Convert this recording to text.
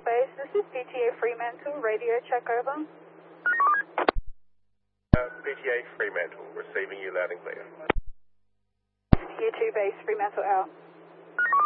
Base, this is PTA Fremantle, radio check over. PTA Fremantle, receiving you loud and clear. Tier 2 Base, Fremantle out.